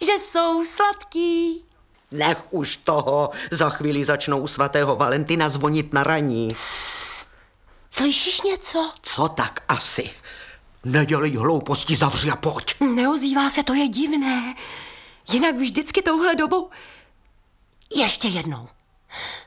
že jsou sladký. Nech už toho, za chvíli začnou u svatého Valentina zvonit na raní. Psst. Slyšíš něco? Co tak asi? Nedělej hlouposti, zavři a pojď. Neozývá se, to je divné. Jinak vždycky touhle dobou. Ještě jednou.